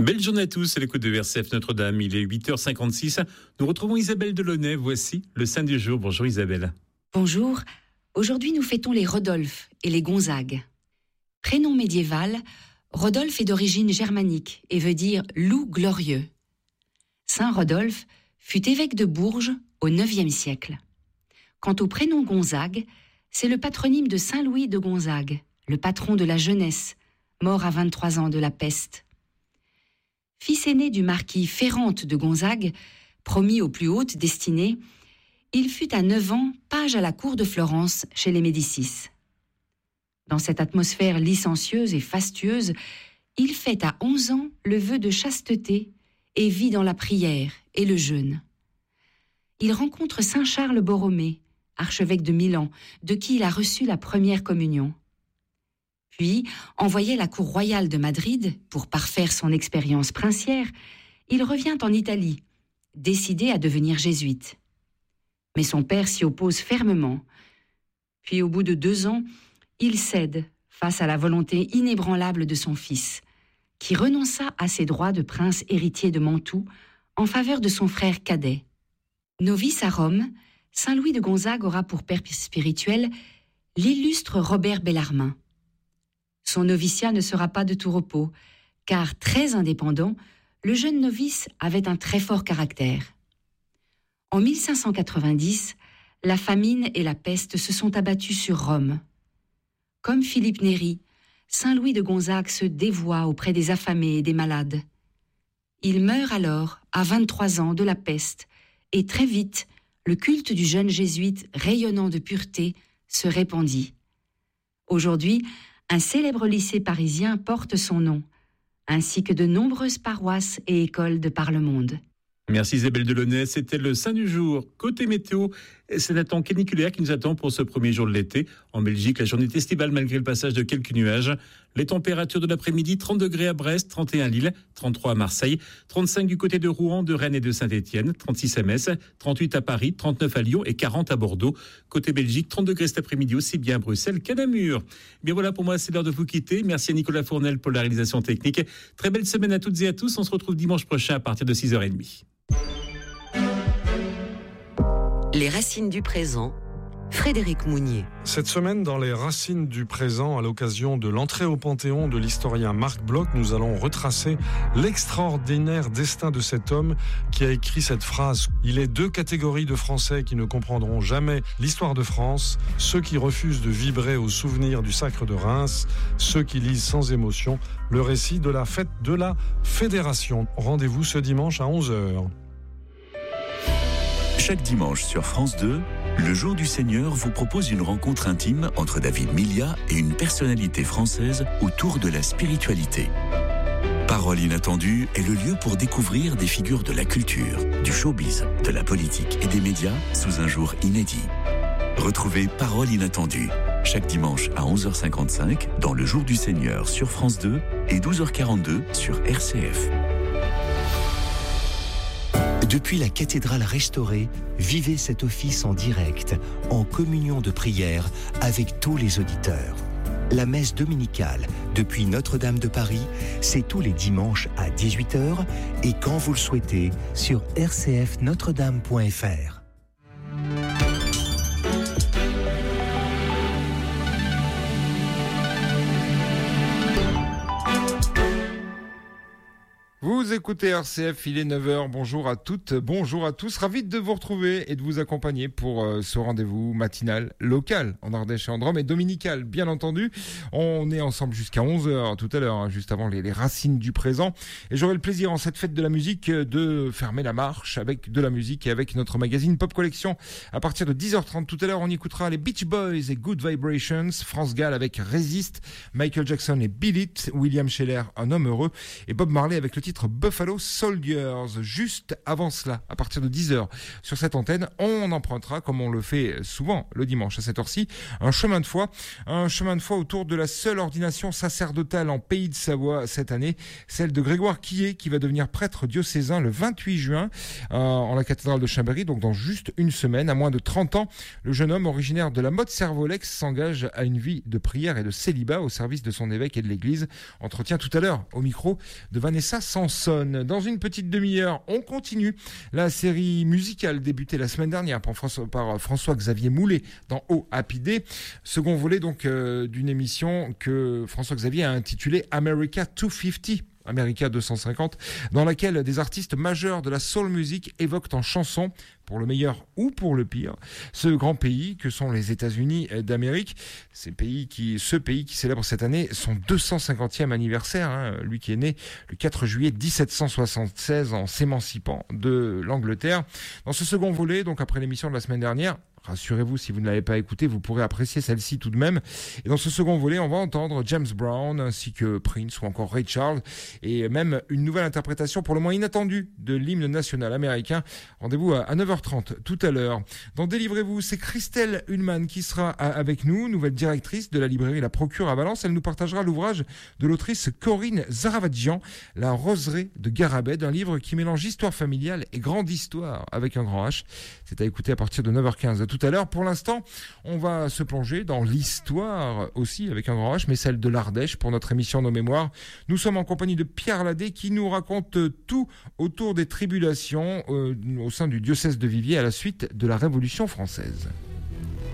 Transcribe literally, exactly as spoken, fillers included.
Belle journée à tous, à l'écoute de R C F Notre-Dame. Il est huit heures cinquante-six. Nous retrouvons Isabelle Delaunay. Voici le saint du jour. Bonjour Isabelle. Bonjour. Aujourd'hui, nous fêtons les Rodolphe et les Gonzague. Prénom médiéval, Rodolphe est d'origine germanique et veut dire loup glorieux. Saint Rodolphe fut évêque de Bourges au neuvième siècle. Quant au prénom Gonzague, c'est le patronyme de Saint Louis de Gonzague, le patron de la jeunesse, mort à vingt-trois ans de la peste. Fils aîné du marquis Ferrante de Gonzague, promis aux plus hautes destinées, il fut à neuf ans page à la cour de Florence chez les Médicis. Dans cette atmosphère licencieuse et fastueuse, il fait à onze ans le vœu de chasteté et vit dans la prière et le jeûne. Il rencontre saint Charles Borromée, archevêque de Milan, de qui il a reçu la première communion. Puis, envoyé à la cour royale de Madrid pour parfaire son expérience princière, il revient en Italie, décidé à devenir jésuite. Mais son père s'y oppose fermement. Puis, au bout de deux ans, il cède face à la volonté inébranlable de son fils, qui renonça à ses droits de prince héritier de Mantoue en faveur de son frère cadet. Novice à Rome, Saint Louis de Gonzague aura pour père spirituel l'illustre Robert Bellarmin. Son noviciat ne sera pas de tout repos, car très indépendant, le jeune novice avait un très fort caractère. En mille cinq cent quatre-vingt-dix, la famine et la peste se sont abattues sur Rome. Comme Philippe Néri, Saint Louis de Gonzague se dévoua auprès des affamés et des malades. Il meurt alors, à vingt-trois ans, de la peste, et très vite, le culte du jeune jésuite rayonnant de pureté se répandit. Aujourd'hui, un célèbre lycée parisien porte son nom, ainsi que de nombreuses paroisses et écoles de par le monde. Merci Isabelle Delaunay, c'était le saint du jour. Côté météo, c'est un temps caniculaire qui nous attend pour ce premier jour de l'été. En Belgique, la journée est estivale malgré le passage de quelques nuages. Les températures de l'après-midi, trente degrés à Brest, trente et un à Lille, trente-trois à Marseille, trente-cinq du côté de Rouen, de Rennes et de Saint-Étienne, trente-six à Metz, trente-huit à Paris, trente-neuf à Lyon et quarante à Bordeaux. Côté Belgique, trente degrés cet après-midi aussi bien à Bruxelles qu'à Namur. Bien voilà, pour moi, c'est l'heure de vous quitter. Merci à Nicolas Fournel pour la réalisation technique. Très belle semaine à toutes et à tous. On se retrouve dimanche prochain à partir de six heures trente. Les racines du présent, Frédéric Mounier. Cette semaine, dans les racines du présent, à l'occasion de l'entrée au Panthéon de l'historien Marc Bloch, nous allons retracer l'extraordinaire destin de cet homme qui a écrit cette phrase. Il est deux catégories de Français qui ne comprendront jamais l'histoire de France, ceux qui refusent de vibrer au souvenir du sacre de Reims, ceux qui lisent sans émotion le récit de la fête de la Fédération. Rendez-vous ce dimanche à onze heures. Chaque dimanche sur France deux, le Jour du Seigneur vous propose une rencontre intime entre David Milia et une personnalité française autour de la spiritualité. Parole inattendue est le lieu pour découvrir des figures de la culture, du showbiz, de la politique et des médias sous un jour inédit. Retrouvez Parole inattendue chaque dimanche à onze heures cinquante-cinq dans le Jour du Seigneur sur France deux et douze heures quarante-deux sur R C F. Depuis la cathédrale restaurée, vivez cet office en direct, en communion de prière avec tous les auditeurs. La messe dominicale depuis Notre-Dame de Paris, c'est tous les dimanches à dix-huit heures et quand vous le souhaitez sur r c f notre dame point f r. Vous écoutez R C F, il est neuf heures, bonjour à toutes, bonjour à tous, ravi de vous retrouver et de vous accompagner pour euh, ce rendez-vous matinal local en Ardèche et en Drôme et dominical, bien entendu. On est ensemble jusqu'à onze heures tout à l'heure, hein, juste avant les, les racines du présent. Et j'aurai le plaisir en cette fête de la musique de fermer la marche avec de la musique et avec notre magazine Pop Collection. À partir de dix heures trente tout à l'heure, on écoutera les Beach Boys et Good Vibrations, France Gall avec Resist, Michael Jackson et Beat It, William Scheller, Un homme heureux et Bob Marley avec le titre Buffalo Soldiers. Juste avant cela, à partir de dix heures, sur cette antenne, on empruntera, comme on le fait souvent le dimanche à cette heure-ci, un chemin de foi, un chemin de foi autour de la seule ordination sacerdotale en Pays de Savoie cette année, celle de Grégoire Quillet, qui va devenir prêtre diocésain le vingt-huit juin euh, en la cathédrale de Chambéry, donc dans juste une semaine. À moins de trente ans, le jeune homme originaire de la Motte-Servolex s'engage à une vie de prière et de célibat au service de son évêque et de l'église. Entretien tout à l'heure au micro de Vanessa Sans chanson. Dans une petite demi-heure, on continue la série musicale débutée la semaine dernière par François, par François-Xavier Moulet dans Oh Happy Day. Second volet donc euh, d'une émission que François-Xavier a intitulée America deux cent cinquante. America deux cent cinquante, dans laquelle des artistes majeurs de la soul music évoquent en chanson, pour le meilleur ou pour le pire, ce grand pays que sont les États-Unis d'Amérique. Ces pays qui, ce pays qui célèbre cette année son deux cent cinquantième anniversaire, hein, lui qui est né le quatre juillet dix-sept cent soixante-seize en s'émancipant de l'Angleterre. Dans ce second volet, donc après l'émission de la semaine dernière, rassurez-vous, si vous ne l'avez pas écouté, vous pourrez apprécier celle-ci tout de même. Et dans ce second volet, on va entendre James Brown ainsi que Prince ou encore Ray Charles et même une nouvelle interprétation pour le moins inattendue de l'hymne national américain. Rendez-vous à neuf heures trente tout à l'heure. Dans Délivrez-vous, c'est Christelle Hulman qui sera avec nous, nouvelle directrice de la librairie La Procure à Valence. Elle nous partagera l'ouvrage de l'autrice Corinne Zaravadjian, La Roseraie de Garabed, un livre qui mélange histoire familiale et grande histoire avec un grand H. C'est à écouter à partir de neuf heures quinze. Tout à l'heure. Pour l'instant, on va se plonger dans l'histoire aussi avec un grand H, mais celle de l'Ardèche pour notre émission Nos Mémoires. Nous sommes en compagnie de Pierre Ladet qui nous raconte tout autour des tribulations euh, au sein du diocèse de Viviers à la suite de la Révolution française.